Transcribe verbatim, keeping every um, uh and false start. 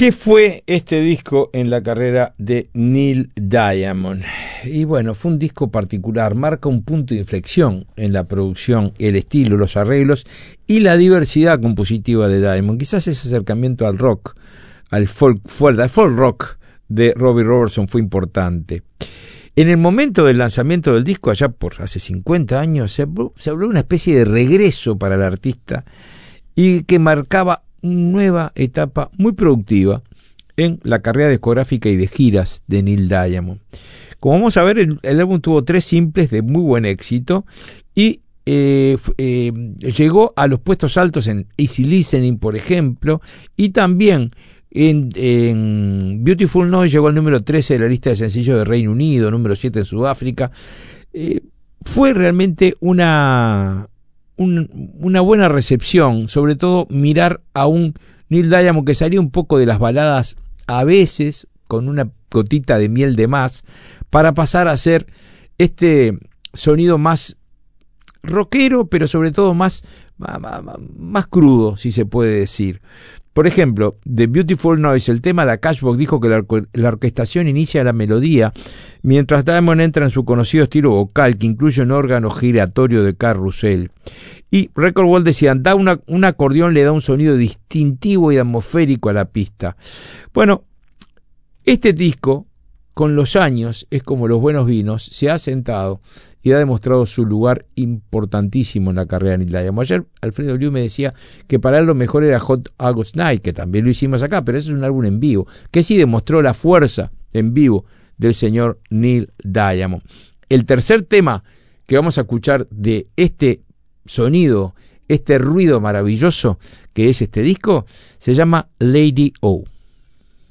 ¿Qué fue este disco en la carrera de Neil Diamond? Y bueno, fue un disco particular, marca un punto de inflexión en la producción, el estilo, los arreglos y la diversidad compositiva de Diamond. Quizás ese acercamiento al rock, al folk fuerte, al folk rock de Robbie Robertson fue importante. En el momento del lanzamiento del disco, allá por hace cincuenta años, se habló, se habló de una especie de regreso para el artista y que marcaba una nueva etapa muy productiva en la carrera discográfica y de giras de Neil Diamond. Como vamos a ver, el, el álbum tuvo tres simples de muy buen éxito y eh, eh, llegó a los puestos altos en Easy Listening, por ejemplo, y también en, en Beautiful Noise llegó al número trece de la lista de sencillos de Reino Unido, número siete en Sudáfrica. Eh, fue realmente una... Un, una buena recepción, sobre todo mirar a un Neil Diamond que salía un poco de las baladas a veces con una gotita de miel de más para pasar a ser este sonido más rockero, pero sobre todo más, más, más crudo, si se puede decir. Por ejemplo, de Beautiful Noise, el tema de Cashbox dijo que la, la orquestación inicia la melodía mientras Diamond entra en su conocido estilo vocal que incluye un órgano giratorio de carrusel. Y Record World decía, da una, un acordeón le da un sonido distintivo y atmosférico a la pista. Bueno, este disco, con los años, es como los buenos vinos, se ha sentado y ha demostrado su lugar importantísimo en la carrera de Neil Diamond. Ayer Alfredo Liu me decía que para él lo mejor era Hot August Night, que también lo hicimos acá, pero ese es un álbum en vivo, que sí demostró la fuerza en vivo del señor Neil Diamond. El tercer tema que vamos a escuchar de este sonido, este ruido maravilloso que es este disco, se llama Lady O.